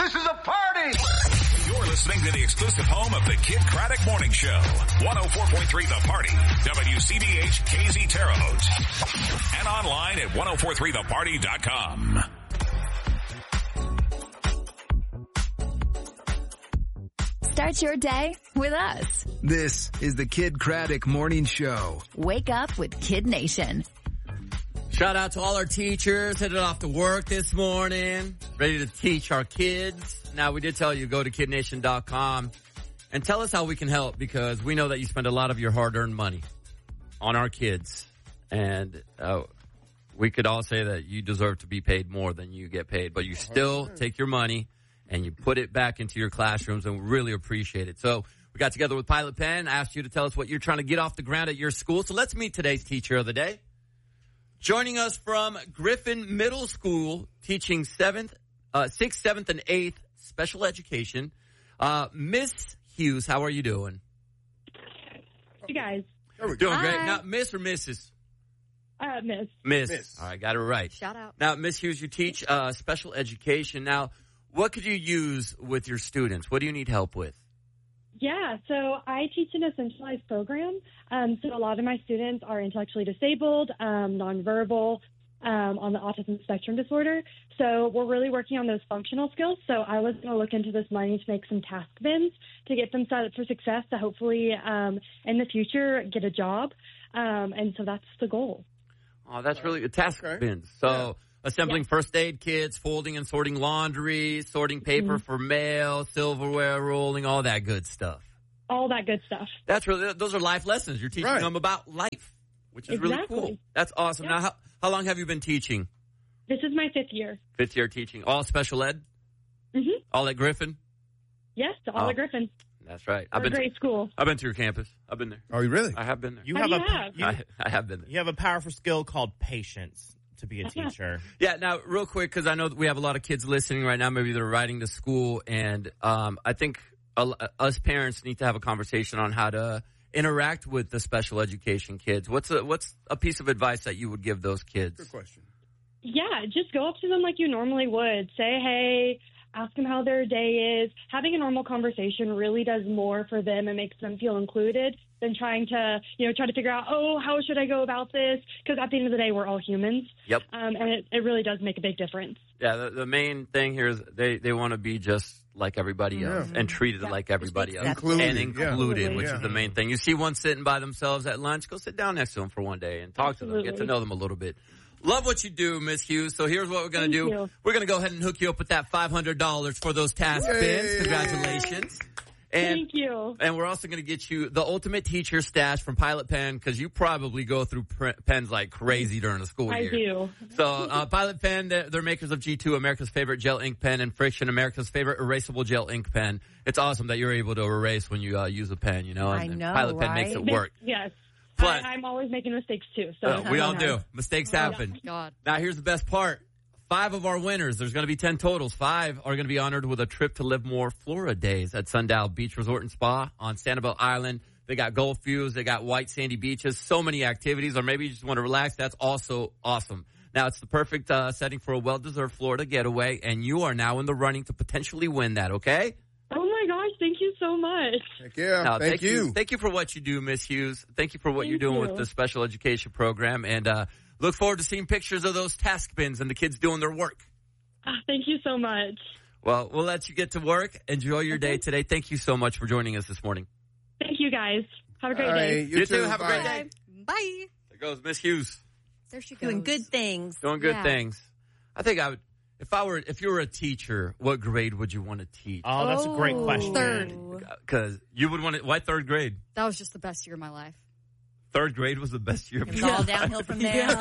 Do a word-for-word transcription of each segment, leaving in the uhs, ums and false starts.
This is a party! You're listening to the exclusive home of the Kid Craddock Morning Show. one oh four point three The Party. W C B H K Z Terre Haute. And online at ten forty-three the party dot com. Start your day with us. This is the Kid Craddock Morning Show. Wake up with Kid Nation. Shout out to all our teachers headed off to work this morning, ready to teach our kids. Now, we did tell you, go to kid nation dot com and tell us how we can help, because we know that you spend a lot of your hard-earned money on our kids. And uh, we could all say that you deserve to be paid more than you get paid, but you still take your money and you put it back into your classrooms, and we really appreciate it. So we got together with Pilot Pen, asked you to tell us what you're trying to get off the ground at your school. So let's meet today's teacher of the day. Joining us from Griffin Middle School, teaching seventh, uh, sixth, seventh, and eighth special education, uh, Miss Hughes. How are you doing? You guys. Doing Hi. great. Now, Miss or Missus? Uh, miss. Miss. Miss. All right, got it right. Shout out. Now, Miss Hughes, you teach uh, special education. Now, what could you use with your students? What do you need help with? Yeah, so I teach in a centralized program. Um, so a lot of my students are intellectually disabled, um, nonverbal, um, on the autism spectrum disorder. So we're really working on those functional skills. So I was going to look into this money to make some task bins to get them set up for success to hopefully um, in the future get a job. Um, and so that's the goal. Oh, that's really good. Task Okay. bins. So Yeah. assembling Yeah. first aid kits, folding and sorting laundry, sorting paper Mhm. for mail, silverware rolling, all that good stuff. All that good stuff. That's really, those are life lessons. You're teaching Right. them about life, which is really Exactly. cool. That's awesome. Yeah. Now, how, how long have you been teaching? This is my fifth year. Fifth year teaching. All special ed? Mm-hmm. All at Griffin? Yes, all Oh. at Griffin. That's right. We're I've a been great to, school. I've been to your campus. I've been there. Oh, you really? I have been there. You How have do a you have? you, I, I have been there. you have a powerful skill called patience to be a teacher. Yeah, now, real quick, because I know that we have a lot of kids listening right now. Maybe they're riding to school, and um, I think uh, us parents need to have a conversation on how to interact with the special education kids. What's a, what's a piece of advice that you would give those kids? Good question. Yeah, just go up to them like you normally would. Say, hey, ask them how their day is. Having a normal conversation really does more for them and makes them feel included than trying to, you know, try to figure out, oh, how should I go about this? Because at the end of the day, we're all humans. Yep. Um, and it, it really does make a big difference. Yeah, the, the main thing here is they, they want to be just like everybody else Yeah. and treated Yeah. like everybody else. Included, And yeah. included, which Yeah. is the main thing. You see one sitting by themselves at lunch, go sit down next to them for one day and talk to them. Get to Absolutely. know them a little bit. Love what you do, Miss Hughes. So here's what we're going to Thank do. you. We're going to go ahead and hook you up with that five hundred dollars for those task Yay. bins. Congratulations. And, Thank you. and we're also going to get you the ultimate teacher stash from Pilot Pen, because you probably go through pre- pens like crazy during the school I year. do. So, uh, Pilot Pen, they're, they're makers of G two, America's favorite gel ink pen, and Friction, America's favorite erasable gel ink pen. It's awesome that you're able to erase when you uh, use a pen, you know. And, I and know, Pilot Pen makes right? it work. Yes. But- I, I'm always making mistakes, too. So Uh, we all do. Yeah. Mistakes happen. God. Now, here's the best part. Five of our winners, there's going to be ten totals. Five are going to be honored with a trip to Livermore, Florida days at Sundial Beach Resort and Spa on Sanibel Island. They got Gulf views. They got white sandy beaches. So many activities. Or maybe you just want to relax. That's also awesome. Now, it's the perfect uh, setting for a well-deserved Florida getaway, and you are now in the running to potentially win that, okay? Oh, my gosh. Thank you so much. Heck yeah. Now, Thank, you. Thank you for what you do, Miss Hughes. Thank you for what Thank you're doing you. with the special education program. And uh, look forward to seeing pictures of those task bins and the kids doing their work. Ah, thank you so much. Well, we'll let you get to work. Enjoy your day today. Thank you so much for joining us this morning. Thank you, guys. Have a great All day. right, You too. Have a Bye. great day. Bye. There goes Miss Hughes There she goes. Doing good things. doing good Yeah. things. I think I would, if I were, if you were a teacher, what grade would you want to teach? Oh, that's a great Oh. question. Third. Because you would want to, why third grade? That was just the best year of my life. Third grade was the best year of It's your all life. downhill from there. Yeah.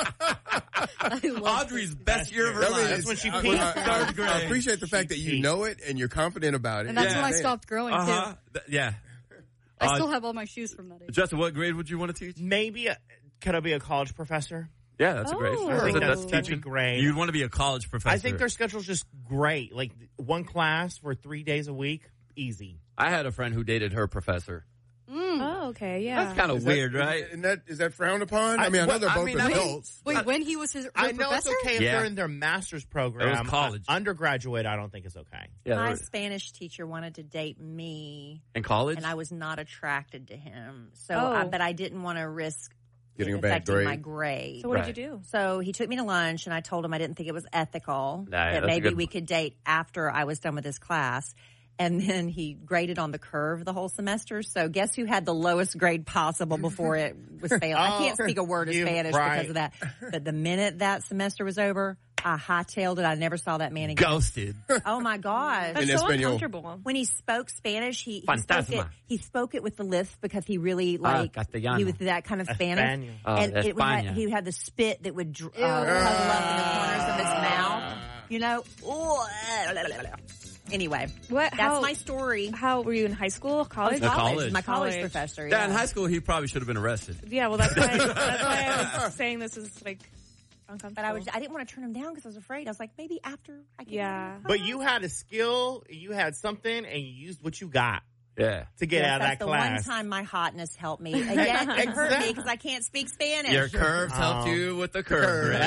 I loved Audrey's it. best year of her I mean, life. That's when she I- peaked. I- I- Third grade. I appreciate the fact that you peaked. know it and you're confident about it. And that's Yeah. when I Man. stopped growing, Uh-huh. too. Th- Yeah. I Uh, still have all my shoes from that age. Justin, what grade would you want to teach? Maybe, a, could I be a college professor? Yeah, that's a great. Oh. I think that's, that's, that's that'd be teaching. great. You'd want to be a college professor. I think their schedule's just great. Like one class for three days a week, easy. I had a friend who dated her professor. Mm. Oh. Oh, okay, yeah. That's kind of weird, that, right? Is that, is that frowned upon? I, I- mean, I know well, they're I both mean, I- adults. Wait, when he was his I her know professor? it's okay if Yeah. they're in their master's program. It was college. Uh, undergraduate, I don't think it's okay. Yeah, My they're- Spanish teacher wanted to date me, in college? and I was not attracted to him. So, Oh. I, but I didn't want to risk Getting it a bad affecting grade. my grade. So what Right. did you do? So he took me to lunch, and I told him I didn't think it was ethical, Nah, that's that a maybe good- we could date after I was done with this class. And then he graded on the curve the whole semester. So guess who had the lowest grade possible before it was failed? I can't speak a word of you- Spanish right. because of that. But the minute that semester was over, I hightailed it. I never saw that man again. Ghosted. Oh my God. That's In so Espanol. uncomfortable. When he spoke Spanish, he, he spoke it. Fantasma. He spoke it with the lisp because he really Ah, like Castellano. he was that kind of Spanish, Espanol. Oh, and it España. had, he had the spit that would dr- uh, puddle up in the corners of his mouth. You know. Ooh. Anyway, What? that's how, my story. How were you in high school, college? Oh, college. My college, College. professor. Yeah, Yeah. in high school, he probably should have been arrested. Yeah, well, that's why. That's why I was saying this is like uncomfortable. But I was I didn't want to turn him down because I was afraid. I was like, maybe after I get Yeah. But you had a skill, you had something, and you used what you got Yeah. to get Yes, out of that's that the class. one time my hotness helped me. Again, it hurt me Exactly. because I can't speak Spanish. Your curves helped Oh. you with the curve. Curve. Right?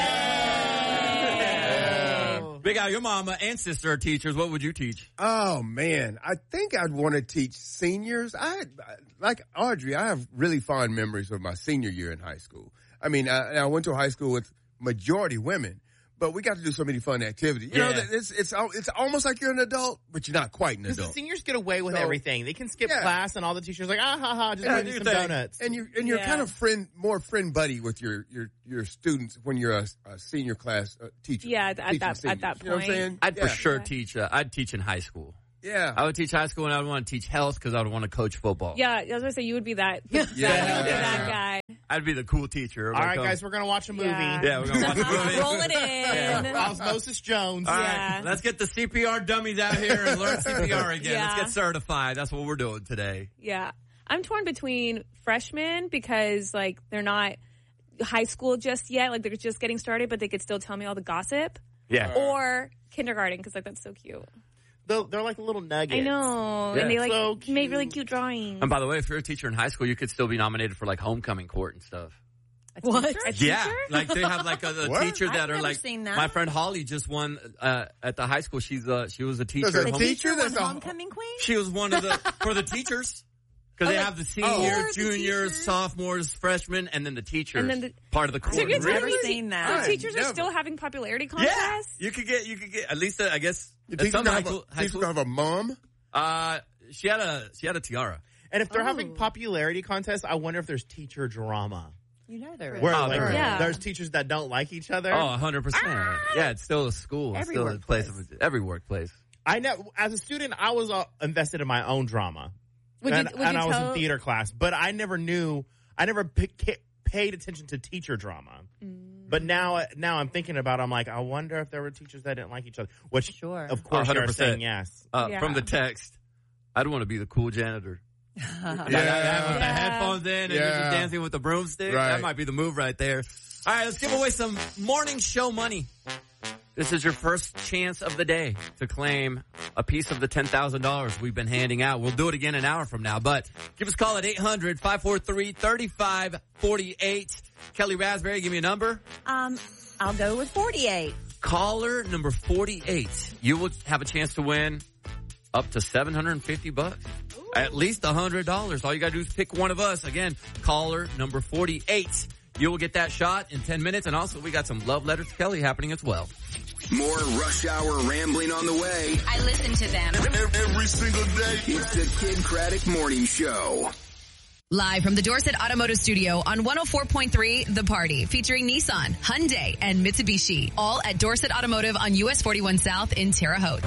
Hey. Big Al, your mama and sister are teachers. What would you teach? Oh man, I think I'd want to teach seniors. I like Audrey. I have really fond memories of my senior year in high school. I mean, I, I went to a high school with majority women, but we got to do so many fun activities. You know, Yeah. that it's it's al- it's almost like you're an adult, but you're not quite an Because the adult. seniors get away with So- everything. They can skip Yeah. class, and all the teachers are like, ah, ha, ha, just Yeah, bring do me your some thing. donuts. And you and you're Yeah. kind of friend more friend buddy with your your your students when you're a, a senior class uh, teacher. Yeah, at teaching that- at seniors. that You know what I'm point. saying? I'd yeah. for sure teach. Uh, I'd teach in high school. Yeah. I would teach high school, and I would want to teach health because I would want to coach football. Yeah, I was gonna say you would be that. Yeah. that, you would be that guy. I'd be the cool teacher. All right, Like, guys, we're going to watch a movie. Yeah. Yeah, we're gonna watch a movie. Roll it in. Osmosis Jones. All right, Yeah. let's get the C P R dummies out here and learn C P R again. Yeah. Let's get certified. That's what we're doing today. Yeah. I'm torn between freshmen because like they're not high school just yet, like they're just getting started, but they could still tell me all the gossip. Yeah. Or kindergarten because like that's so cute. They're, they're like little nuggets. I know, Yeah. and they like So make really cute. cute drawings. And by the way, if you're a teacher in high school, you could still be nominated for like homecoming court and stuff. What? A Yeah, teacher? like they have like a, a What? teacher that I've are never like seen that. my friend Holly just won uh, at the high school. She's uh, she was a teacher. There's a at home- teacher was that's a- homecoming queen. She was one of the for the teachers because they like, have the oh. seniors, the juniors, teachers? sophomores, freshmen, and then the teachers. And then the- part of the court. So you're Really? telling me seen that. so Right, teachers never. are still having popularity yeah, contests? you could get you could get at least uh, I guess Your at teacher's some gonna high have, school. a, High teacher's school gonna have a mom. uh, she had a she had a tiara. And if they're having Oh. popularity contests, I wonder if there's teacher drama. You know there is. Where Oh, like, there is. Yeah. there's teachers that don't like each other. Oh, one hundred percent. Yeah, it's still a school. It's Every still a place. workplace. Of, every workplace. I know. As a student, I was uh, invested in my own drama. Would and you, would and you I was tell, in theater class, but I never knew. I never p- ca- paid attention to teacher drama. Mm. But now, now I'm thinking about. It, I'm like, I wonder if there were teachers that didn't like each other. Which, Sure. of course, Oh, you're one hundred percent. saying yes. Uh, Yeah. From the text, I'd want to be the cool janitor. Yeah. With the Yeah. headphones in and you're Yeah. just dancing with the broomstick. Right. That might be the move right there. All right, let's give away some morning show money. This is your first chance of the day to claim a piece of the ten thousand dollars we've been handing out. We'll do it again an hour from now, but give us a call at eight hundred, five four three, three five four eight. Kelly Raspberry, give me a number. Um, I'll go with forty-eight. Caller number forty-eight. You will have a chance to win up to seven hundred fifty bucks. At least one hundred dollars. All you got to do is pick one of us. Again, caller number forty-eight. You will get that shot in ten minutes. And also, we got some love letters to Kelly happening as well. More Rush Hour rambling on the way. I listen to them. Every single day. It's the Kid Craddock Morning Show. Live from the Dorset Automotive Studio on one oh four point three The Party, featuring Nissan, Hyundai, and Mitsubishi. All at Dorset Automotive on U S forty-one South in Terre Haute.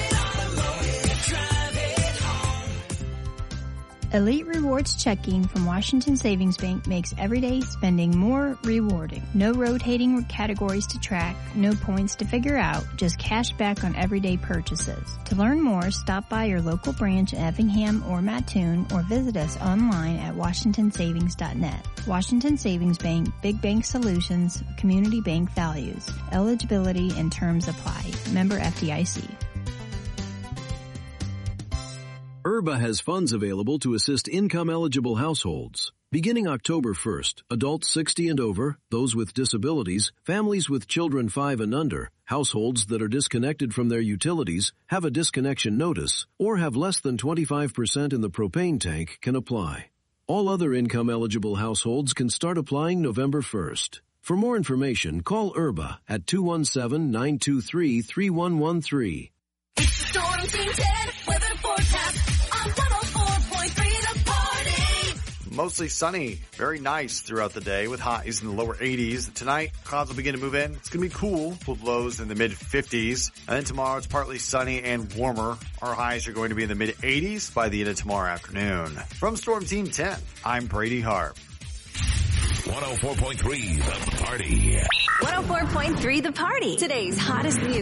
Elite Rewards Checking from Washington Savings Bank makes everyday spending more rewarding. No rotating categories to track, no points to figure out, just cash back on everyday purchases. To learn more, stop by your local branch in Effingham or Mattoon or visit us online at washington savings dot net. Washington Savings Bank, Big Bank Solutions, Community Bank Values. Eligibility and terms apply. Member F D I C. IRBA has funds available to assist income-eligible households. Beginning October first, adults sixty and over, those with disabilities, families with children five and under, households that are disconnected from their utilities, have a disconnection notice, or have less than twenty-five percent in the propane tank can apply. All other income-eligible households can start applying November first. For more information, call IRBA at two one seven, nine two three, three one one three. Storm Team ten, weather forecast on one oh four point three The Party. Mostly sunny, very nice throughout the day with highs in the lower eighties. Tonight, clouds will begin to move in. It's going to be cool with lows in the mid fifties. And then tomorrow, it's partly sunny and warmer. Our highs are going to be in the mid eighties by the end of tomorrow afternoon. From Storm Team ten, I'm Brady Harp. one oh four point three The Party. one oh four point three The Party. Today's hottest music.